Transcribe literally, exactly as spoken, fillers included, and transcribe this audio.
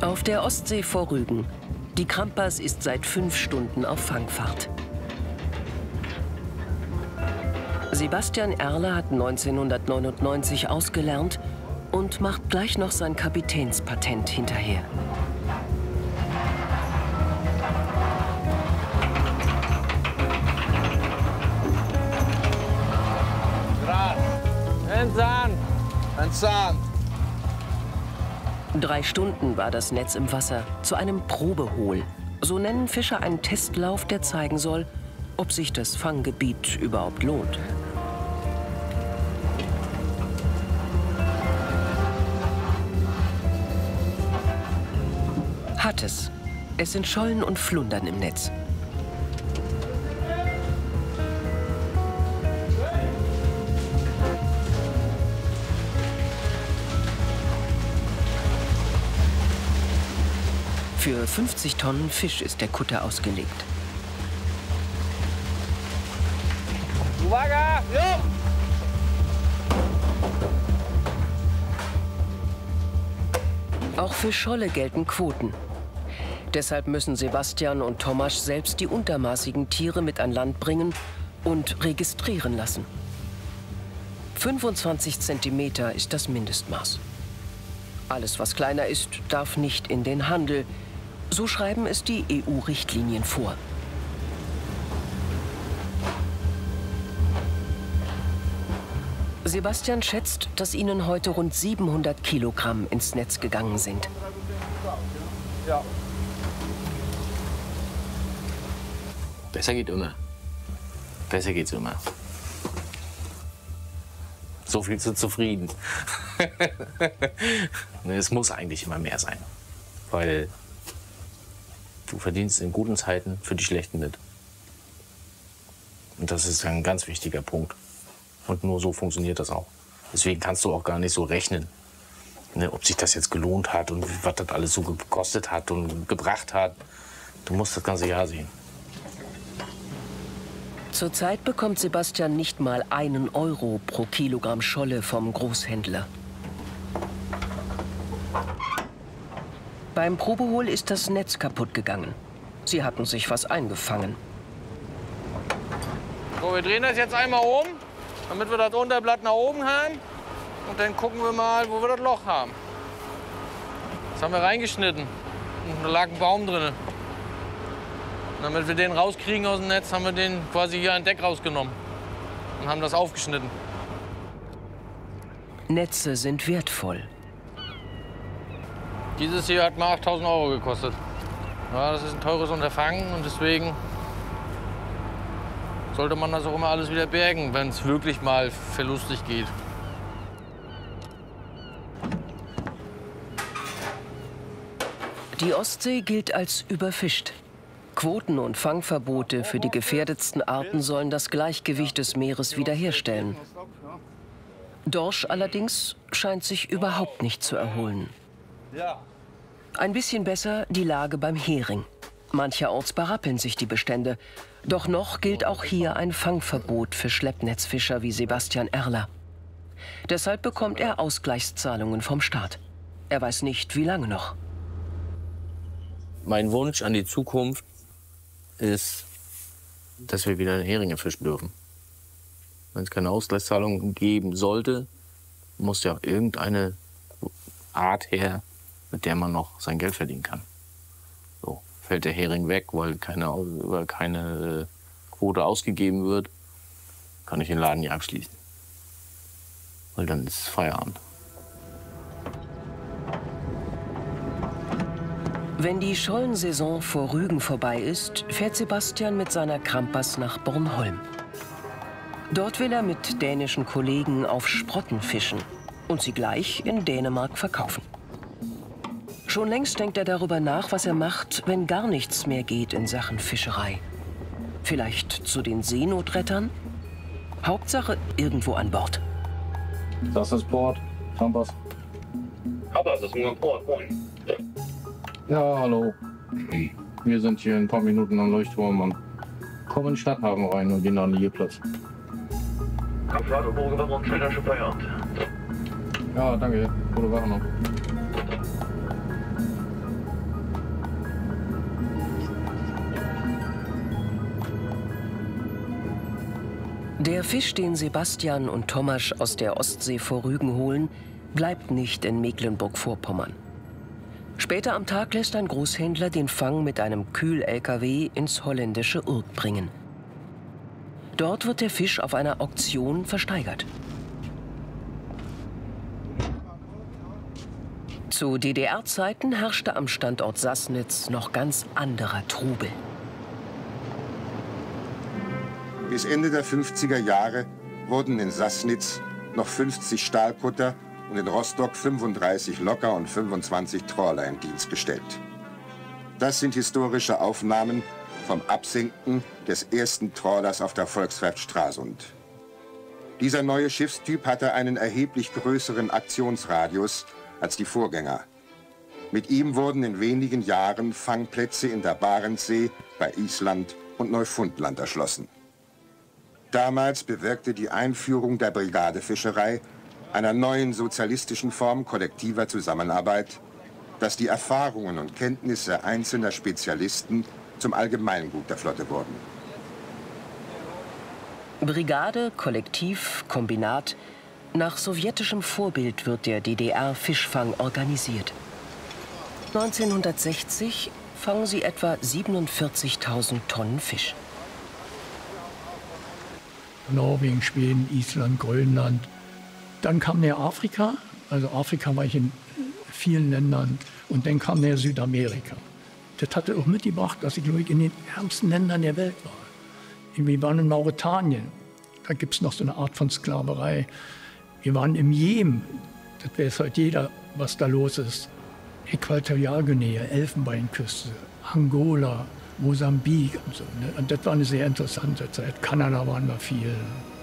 Auf der Ostsee vor Rügen. Die Krampas ist seit fünf Stunden auf Fangfahrt. Sebastian Erler hat neunzehnhundertneunundneunzig ausgelernt und macht gleich noch sein Kapitänspatent hinterher. Entsand! Entsand! Drei Stunden war das Netz im Wasser, zu einem Probehol. So nennen Fischer einen Testlauf, der zeigen soll, ob sich das Fanggebiet überhaupt lohnt. Hat es. Es sind Schollen und Flundern im Netz. Für fünfzig Tonnen Fisch ist der Kutter ausgelegt. Uwaga! Jo! Auch für Scholle gelten Quoten. Deshalb müssen Sebastian und Tomasz selbst die untermaßigen Tiere mit an Land bringen und registrieren lassen. fünfundzwanzig Zentimeter ist das Mindestmaß. Alles, was kleiner ist, darf nicht in den Handel. So schreiben es die E U-Richtlinien vor. Sebastian schätzt, dass ihnen heute rund siebenhundert Kilogramm ins Netz gegangen sind. Ja. Besser geht immer. Besser geht's immer. So viel zu zufrieden. Es muss eigentlich immer mehr sein. Weil du verdienst in guten Zeiten für die schlechten mit. Und das ist ein ganz wichtiger Punkt. Und nur so funktioniert das auch. Deswegen kannst du auch gar nicht so rechnen, ne, ob sich das jetzt gelohnt hat und was das alles so gekostet hat und gebracht hat. Du musst das ganze Jahr sehen. Zurzeit bekommt Sebastian nicht mal einen Euro pro Kilogramm Scholle vom Großhändler. Beim Probehol ist das Netz kaputt gegangen. Sie hatten sich was eingefangen. So, wir drehen das jetzt einmal um, damit wir das Unterblatt nach oben haben. Und dann gucken wir mal, wo wir das Loch haben. Das haben wir reingeschnitten. Und da lag ein Baum drin. Und damit wir den rauskriegen aus dem Netz, haben wir den quasi hier ein Deck rausgenommen. Und haben das aufgeschnitten. Netze sind wertvoll. Dieses hier hat mal achttausend Euro gekostet. Ja, das ist ein teures Unterfangen und deswegen sollte man das auch immer alles wieder bergen, wenn es wirklich mal verlustig geht. Die Ostsee gilt als überfischt. Quoten und Fangverbote für die gefährdetsten Arten sollen das Gleichgewicht des Meeres wiederherstellen. Dorsch allerdings scheint sich überhaupt nicht zu erholen. Ein bisschen besser die Lage beim Hering. Mancherorts berappeln sich die Bestände. Doch noch gilt auch hier ein Fangverbot für Schleppnetzfischer wie Sebastian Erler. Deshalb bekommt er Ausgleichszahlungen vom Staat. Er weiß nicht, wie lange noch. Mein Wunsch an die Zukunft ist, dass wir wieder Heringe fischen dürfen. Wenn es keine Ausgleichszahlungen geben sollte, muss ja irgendeine Art her, mit der man noch sein Geld verdienen kann. So, fällt der Hering weg, weil keine, weil keine Quote ausgegeben wird, kann ich den Laden nicht abschließen. Weil dann ist Feierabend. Wenn die Schollensaison vor Rügen vorbei ist, fährt Sebastian mit seiner Krampas nach Bornholm. Dort will er mit dänischen Kollegen auf Sprotten fischen und sie gleich in Dänemark verkaufen. Schon längst denkt er darüber nach, was er macht, wenn gar nichts mehr geht in Sachen Fischerei. Vielleicht zu den Seenotrettern? Hauptsache irgendwo an Bord. Das ist Port. Krampas. Aber das ist nur ein Port. Moin. Ja, hallo. Wir sind hier in ein paar Minuten am Leuchtturm und kommen in den Stadthafen rein und gehen dann an den Nierplatz. Frage, morgen wird man schöner schon Feierabend. Ja, danke. Gute Woche noch. Der Fisch, den Sebastian und Tomasz aus der Ostsee vor Rügen holen, bleibt nicht in Mecklenburg-Vorpommern. Später am Tag lässt ein Großhändler den Fang mit einem Kühl-L K W ins holländische Urk bringen. Dort wird der Fisch auf einer Auktion versteigert. Zu D D R-Zeiten herrschte am Standort Sassnitz noch ganz anderer Trubel. Bis Ende der fünfziger Jahre wurden in Sassnitz noch fünfzig Stahlkutter und in Rostock fünfunddreißig Locker und fünfundzwanzig Trawler in Dienst gestellt. Das sind historische Aufnahmen vom Absinken des ersten Trawlers auf der Volkswerft Stralsund. Dieser neue Schiffstyp hatte einen erheblich größeren Aktionsradius als die Vorgänger. Mit ihm wurden in wenigen Jahren Fangplätze in der Barentssee, bei Island und Neufundland erschlossen. Damals bewirkte die Einführung der Brigadefischerei, einer neuen sozialistischen Form kollektiver Zusammenarbeit, dass die Erfahrungen und Kenntnisse einzelner Spezialisten zum Allgemeingut der Flotte wurden. Brigade, Kollektiv, Kombinat. Nach sowjetischem Vorbild wird der D D R-Fischfang organisiert. neunzehnhundertsechzig fangen sie etwa siebenundvierzigtausend Tonnen Fisch. Norwegen, Schweden, Island, Grönland. Dann kam der Afrika, also Afrika war ich in vielen Ländern. Und dann kam der Südamerika. Das hatte auch mitgebracht, dass ich, glaube ich, in den ärmsten Ländern der Welt war. Wir waren in Mauretanien, da gibt es noch so eine Art von Sklaverei. Wir waren im Jemen, das weiß heute jeder, was da los ist. Äquatorialguinea, Elfenbeinküste, Angola, Mosambik und so. Ne? Und das war eine sehr interessante Zeit. Kanada waren wir viel.